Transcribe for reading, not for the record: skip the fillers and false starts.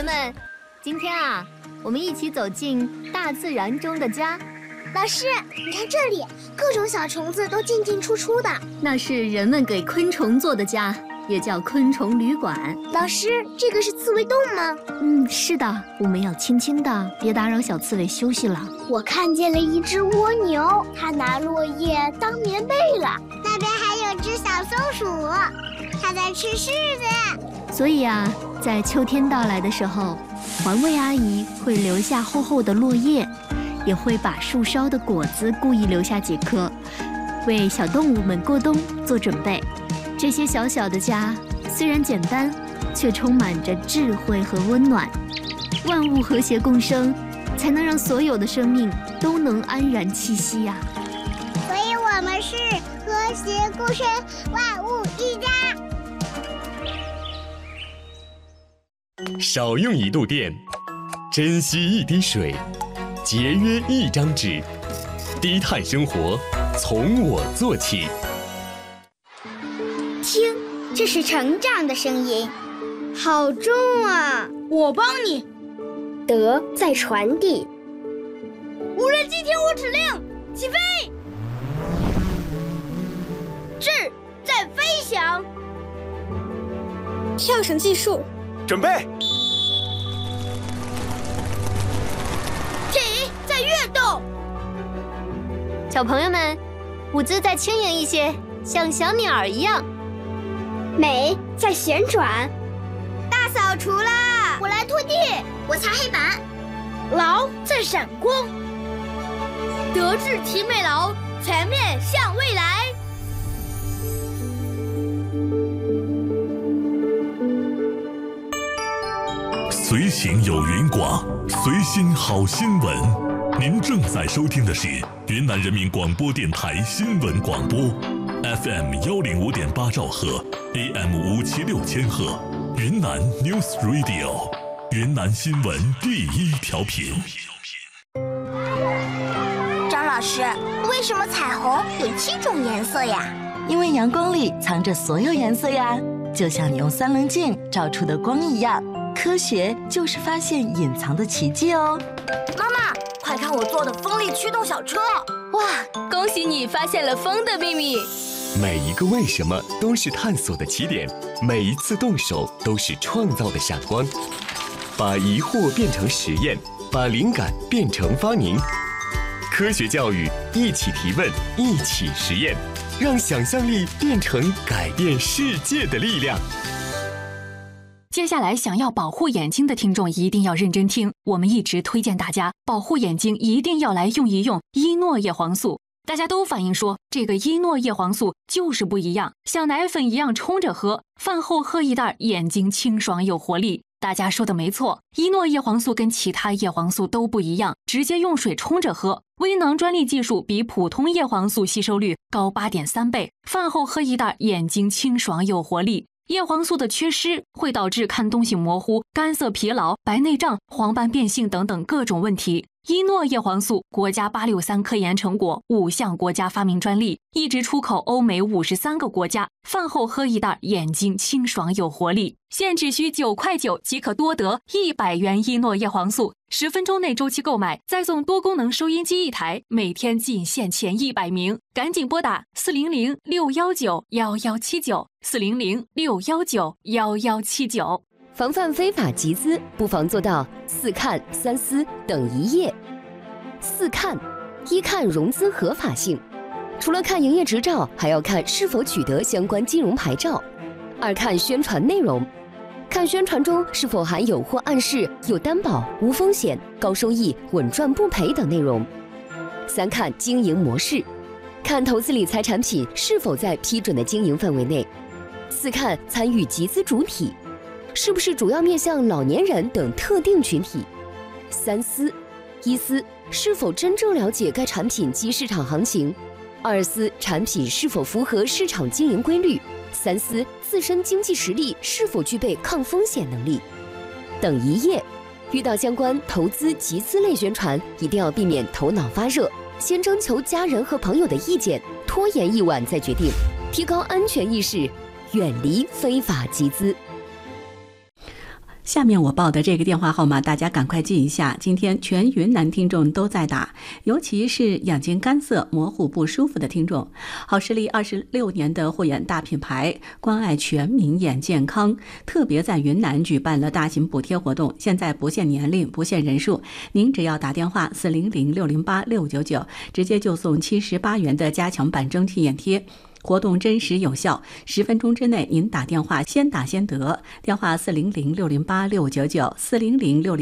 们，今天啊，我们一起走进大自然中的家。 老师，你看这里，各种小虫子都进进出出的。 那是人们给昆虫做的家，也叫昆虫旅馆。 老师，这个是刺猬洞吗？ 是的，我们要轻轻的，别打扰小刺猬休息了。 我看见了一只蜗牛，它拿落叶当棉被了。那边还有只小松鼠，它在吃柿子。 所以啊，在秋天到来的时候，环卫阿姨会留下厚厚的落叶，也会把树梢的果子故意留下几颗，为小动物们过冬做准备。这些小小的家虽然简单，却充满着智慧和温暖。万物和谐共生，才能让所有的生命都能安然栖息呀。 所以我们是和谐共生，万物一家。 少用一度电，珍惜一滴水，节约一张纸，低碳生活从我做起。 听，这是成长的声音，好重啊！ 我帮你。 德在传递。 无人机听我指令，起飞。智在飞翔。跳绳技术。 准备。 体在跃动。 小朋友们，舞姿再轻盈一些，像小鸟一样。 美在旋转。 大扫除啦！ 我来拖地，我擦黑板。 劳在闪光。德智体美劳，全面向未来。 随行有云广，随心好新闻。您正在收听的是云南人民广播电台新闻广播 ，FM105.8兆赫 ，AM576千赫，云南 News Radio， 云南新闻第一调频。 张老师，为什么彩虹有7种颜色呀？ 因为阳光里藏着所有颜色呀，就像你用3棱镜照出的光一样。科学就是发现隐藏的奇迹哦！ 妈妈，快看我做的风力驱动小车！ 哇，恭喜你发现了风的秘密！ 每一个为什么都是探索的起点，每一次动手都是创造的闪光。把疑惑变成实验，把灵感变成发明。科学教育，一起提问，一起实验，让想象力变成改变世界的力量。 接下来想要保护眼睛的听众一定要认真听，我们一直推荐大家保护眼睛一定要来用一用伊诺叶黄素。大家都反映说这个伊诺叶黄素就是不一样，像奶粉一样冲着喝，饭后喝一袋，眼睛清爽有活力。大家说的没错，伊诺叶黄素跟其他叶黄素都不一样，直接用水冲着喝，微囊专利技术比普通叶黄素吸收率高8.3倍，饭后喝一袋，眼睛清爽有活力。叶黄素的缺失会导致看东西模糊、干涩疲劳、白内障、黄斑变性等等各种问题。伊诺叶黄素国家863科研成果，5项国家发明专利，一直出口欧美53个国家。饭后喝一袋，眼睛清爽有活力。现只需9.9块即可多得100元伊诺叶黄素，10分钟内周期购买，再送多功能收音机1台，每天仅限前100名，赶紧拨打400-619-1179，400-619-1179。 防范非法集资，不妨做到4看3思等一页。4看：一看融资合法性，除了看营业执照，还要看是否取得相关金融牌照。2看宣传内容，看宣传中是否含有或暗示有担保、无风险、高收益、稳赚不赔等内容。3看经营模式，看投资理财产品是否在批准的经营范围内。4看参与集资主体，是不是主要面向老年人等特定群体。3思：一思，是否真正了解该产品及市场行情。2思，产品是否符合市场经营规律。3思，自身经济实力是否具备抗风险能力。等一页，遇到相关投资集资类宣传，一定要避免头脑发热，先征求家人和朋友的意见，拖延一晚再决定，提高安全意识，远离非法集资。 下面我报的这个电话号码，大家赶快记一下。今天全云南听众都在打，尤其是眼睛干涩、模糊不舒服的听众。好视力26年的护眼大品牌，关爱全民眼健康，特别在云南举办了大型补贴活动，现在不限年龄、不限人数，您只要打电话400-608-699，直接就送78元的加强版蒸汽眼贴。活动真实有效，10分钟之内您打电话先打先得，电话400-608-699，400-608